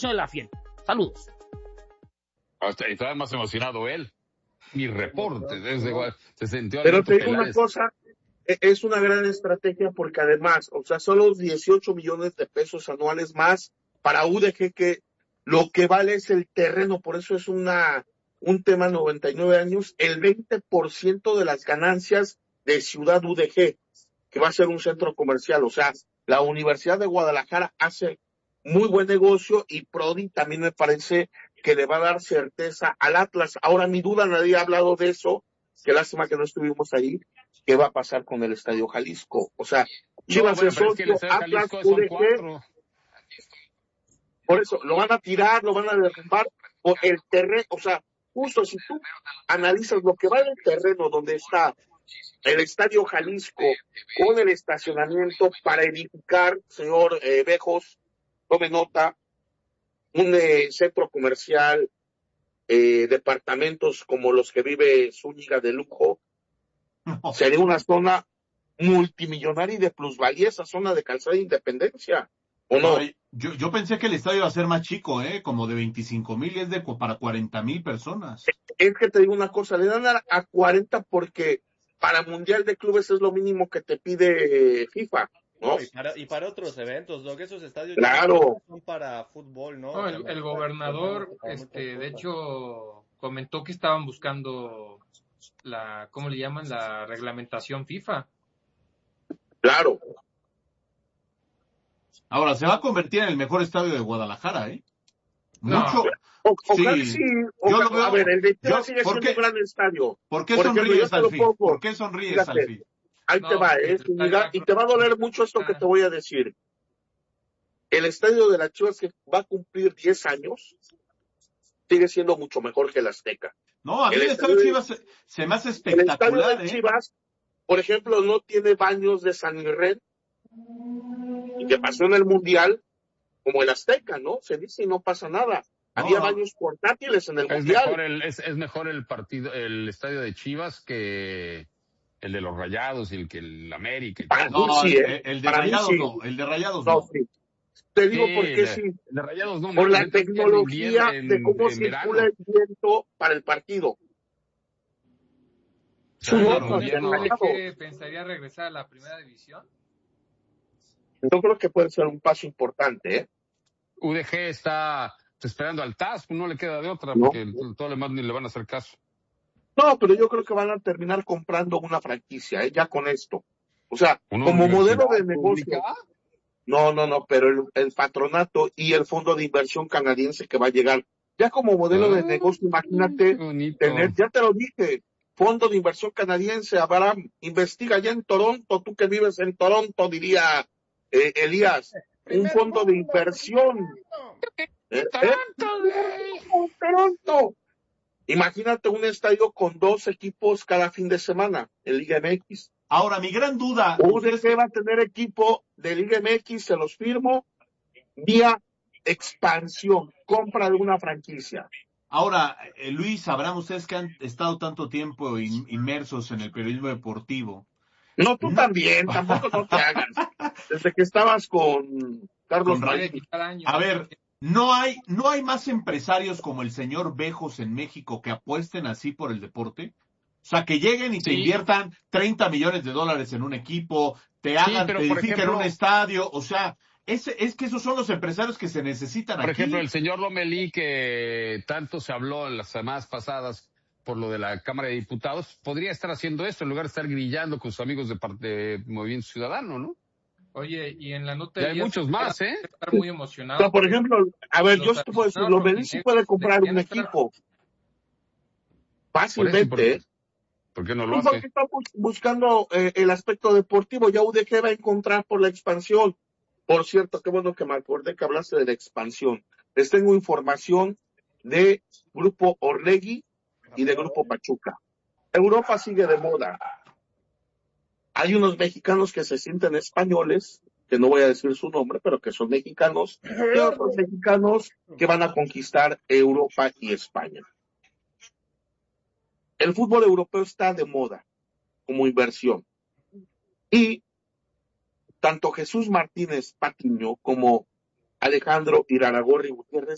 de la fiel. Saludos. Y estaba más emocionado él. Mi reporte desde se sintió. Pero te digo una cosa, es una gran estrategia porque además, o sea, son los 18 millones de pesos anuales más para UDG, que lo que vale es el terreno, por eso es un tema 99 años, el 20% de las ganancias de Ciudad UDG, que va a ser un centro comercial. O sea, la Universidad de Guadalajara hace muy buen negocio y Prodi también me parece que le va a dar certeza al Atlas. Ahora, mi duda, nadie ha hablado de eso, qué lástima que no estuvimos ahí, qué va a pasar con el Estadio Jalisco. O sea, Chivas es socio, Atlas, UDG, por eso, lo van a tirar, lo van a derrumbar por el terreno. O sea, justo si tú analizas lo que vale el terreno donde está el Estadio Jalisco con el estacionamiento para edificar, señor Bejos, tome nota, un centro comercial, departamentos como los que vive Zúñiga de lujo, sería una zona multimillonaria y de plusvalía, esa zona de Calzada de Independencia, ¿o no? Yo pensé que el estadio iba a ser más chico, como de 25,000 y es para 40,000 personas. Es que te digo una cosa, le dan a 40 porque para Mundial de Clubes es lo mínimo que te pide FIFA, ¿no? Y para otros eventos, ¿no? Que esos estadios claro. Son para fútbol, ¿no? No, el gobernador, de hecho, comentó que estaban buscando ¿cómo le llaman? La reglamentación FIFA. Claro. Ahora, se va a convertir en el mejor estadio de Guadalajara, Mucho. No. Sí. Yo lo veo. A ver, el de Chivas sigue siendo un gran estadio. ¿Por qué sonríes al fin? ¿Por qué sonríes al fin? Ahí te va, y te va a doler mucho esto que te voy a decir. El estadio de las Chivas, que va a cumplir 10 años, sigue siendo mucho mejor que el Azteca. No, a mí el estadio de Chivas se me hace espectacular. El estadio de Chivas, por ejemplo, no tiene baños de San Irren, y que pasó en el Mundial, como el Azteca, ¿no? Se dice y no pasa nada. Había baños portátiles en el Mundial. Es mejor el estadio de Chivas que el de los Rayados y el América. El de Rayados no. El de Rayados no. Sí. Te digo por qué sí. El de Rayados no. Por la tecnología de cómo circula el viento para el partido. ¿UDG pensaría regresar a la primera división? Yo creo que puede ser un paso importante, UDG está esperando al TAS, no le queda de otra, porque todo lo demás ni le van a hacer caso. No, pero yo creo que van a terminar comprando una franquicia, ya con esto. O sea, como modelo de negocio. No, pero el patronato y el fondo de inversión canadiense que va a llegar, ya como modelo de negocio, imagínate tener, ya te lo dije, fondo de inversión canadiense. Abraham, investiga ya en Toronto, tú que vives en Toronto, diría Elías, un fondo de inversión. Toronto. Imagínate un estadio con 2 equipos cada fin de semana en Liga MX. Ahora, mi gran duda. UDG va a tener equipo de Liga MX, se los firmo, vía expansión, compra de una franquicia. Ahora, Luis, sabrán ustedes que han estado tanto tiempo inmersos en el periodismo deportivo. No, tú también, tampoco no te hagas. Desde que estabas con Carlos Marín. A ver, no hay más empresarios como el señor Bejos en México que apuesten así por el deporte. O sea, que lleguen y te inviertan $30 millones en un equipo, te edifiquen un estadio. O sea, es que esos son los empresarios que se necesitan aquí. Por ejemplo, el señor Lomelí, que tanto se habló en las semanas pasadas por lo de la Cámara de Diputados, podría estar haciendo esto en lugar de estar grillando con sus amigos de Movimiento Ciudadano, ¿no? Oye, y en la nota hay muchos más, estar muy emocionado. Pero, por ejemplo, a ver, yo te puedo decir, Lomelí sí puede comprar un equipo. Fácilmente, ¿Por qué no lo hace? Porque está buscando el aspecto deportivo. Ya UDG va a encontrar por la expansión. Por cierto, qué bueno que me acordé que hablaste de la expansión. Les tengo información de Grupo Orlegui y de Grupo Pachuca. Europa sigue de moda. Hay unos mexicanos que se sienten españoles, que no voy a decir su nombre, pero que son mexicanos, y otros mexicanos que van a conquistar Europa y España. El fútbol europeo está de moda como inversión. Y tanto Jesús Martínez Patiño como Alejandro Iraragorri Gutiérrez